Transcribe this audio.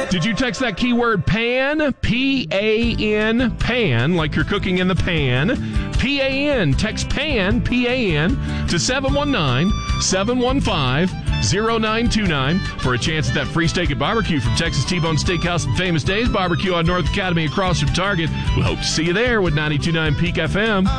Did you text that keyword PAN? P-A-N, PAN, like you're cooking in the pan. P-A-N. Text PAN, P-A-N, to 719-715-0929 for a chance at that free steak and barbecue from Texas T-Bone Steakhouse and Famous Days Barbecue on North Academy across from Target. We hope to see you there with 92.9 Peak FM.